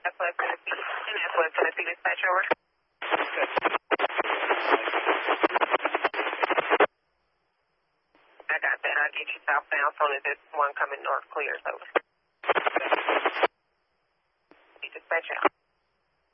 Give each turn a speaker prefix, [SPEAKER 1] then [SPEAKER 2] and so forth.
[SPEAKER 1] That's West Tennessee. And that's West Tennessee dispatch over. I got that. I'll get you southbound soon as this one coming north clears over. Dispatch out.